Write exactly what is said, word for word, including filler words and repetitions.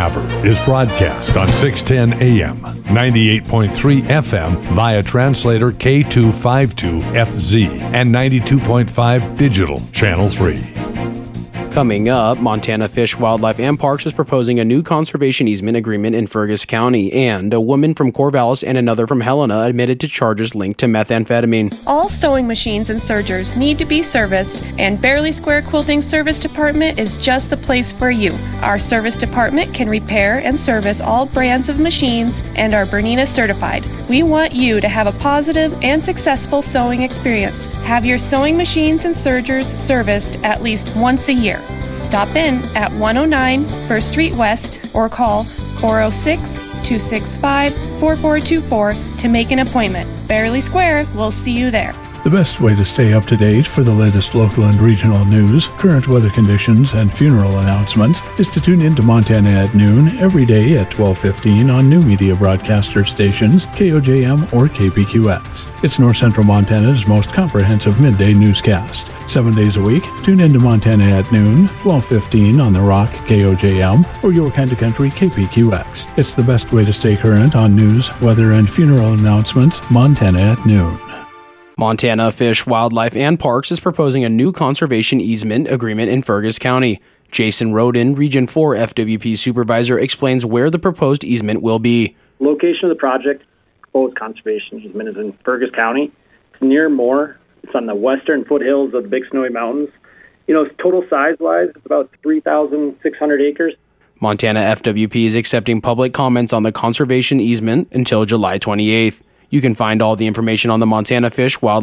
Haver is broadcast on six ten A M, ninety-eight point three F M via translator K two fifty-two F Z and ninety-two point five digital channel three. Coming up, Montana Fish, Wildlife, and Parks is proposing a new conservation easement agreement in Fergus County, and a woman from Corvallis and another from Helena admitted to charges linked to methamphetamine. All sewing machines and sergers need to be serviced, and Barely Square Quilting Service Department is just the place for you. Our service department can repair and service all brands of machines and are Bernina certified. We want you to have a positive and successful sewing experience. Have your sewing machines and sergers serviced at least once a year. Stop in at one oh nine First Street West or call four oh six, two six five, four four two four to make an appointment. Barely Square, we'll see you there. The best way to stay up to date for the latest local and regional news, current weather conditions, and funeral announcements is to tune in to Montana at Noon every day at twelve fifteen on new media broadcaster stations K O J M or K P Q X. It's North Central Montana's most comprehensive midday newscast. Seven days a week, tune in to Montana at Noon, twelve fifteen on The Rock, K O J M, or Your Kind of Country, K P Q X. It's the best way to stay current on news, weather, and funeral announcements. Montana at Noon. Montana Fish, Wildlife, and Parks is proposing a new conservation easement agreement in Fergus County. Jason Roden, Region four F W P Supervisor, explains where the proposed easement will be. Location of the project, proposed conservation easement, is in Fergus County. It's near Moore. It's on the western foothills of the Big Snowy Mountains. You know, total size-wise, it's about three thousand six hundred acres. Montana F W P is accepting public comments on the conservation easement until July twenty-eighth. You can find all the information on the Montana Fish, Wildlife,